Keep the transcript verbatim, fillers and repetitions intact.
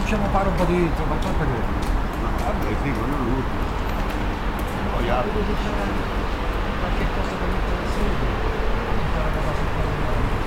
facciamo fare un po' di trovatori per Vabbè, sì, quello è l'ultimo. Poi altro.